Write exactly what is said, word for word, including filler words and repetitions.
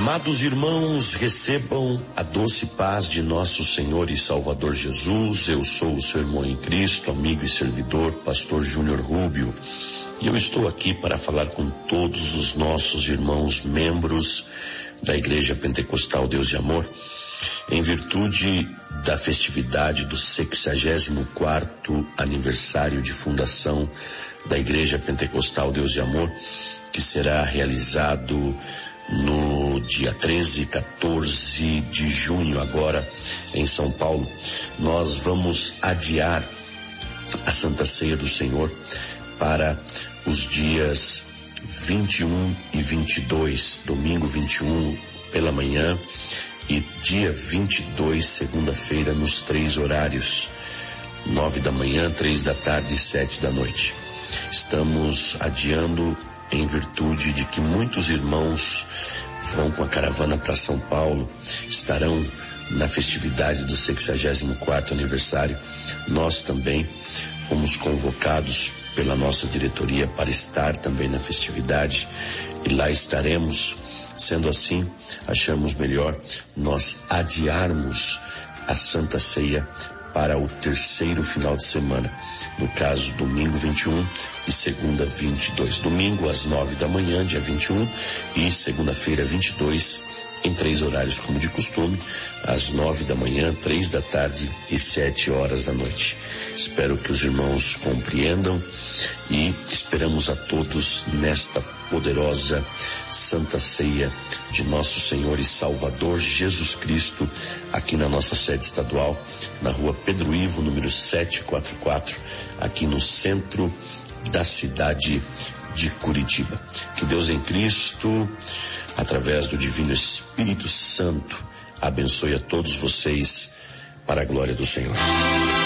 Amados irmãos, recebam a doce paz de nosso Senhor e Salvador Jesus. Eu sou o seu irmão em Cristo, amigo e servidor, pastor Júnior Rubio, e eu estou aqui para falar com todos os nossos irmãos membros da Igreja Pentecostal Deus de Amor, em virtude da festividade do sexagésimo quarto aniversário de fundação da Igreja Pentecostal Deus de Amor, que será realizado no dia treze e quatorze de junho, agora em São Paulo. Nós vamos adiar a Santa Ceia do Senhor para os dias vinte e um e vinte e dois, domingo vinte e um pela manhã e dia vinte e dois, segunda-feira, nos três horários, nove da manhã, três da tarde e sete da noite. Estamos adiando em virtude de que muitos irmãos vão com a caravana para São Paulo, estarão na festividade do sexagésimo quarto aniversário. Nós também fomos convocados pela nossa diretoria para estar também na festividade e lá estaremos. Sendo assim, achamos melhor nós adiarmos a Santa Ceia para o terceiro final de semana, no caso domingo vinte e um e segunda vinte e dois. Domingo às nove da manhã, dia vinte e um, e segunda-feira vinte e dois, em três horários como de costume, às nove da manhã, três da tarde e sete horas da noite. Espero que os irmãos compreendam e esperamos a todos nesta poderosa Santa Ceia de nosso Senhor e Salvador Jesus Cristo, aqui na nossa sede estadual, na rua Pedro Ivo, número setecentos e quarenta e quatro, aqui no centro da cidade de Curitiba. Que Deus em Cristo, através do Divino Espírito Santo, abençoe a todos vocês para a glória do Senhor.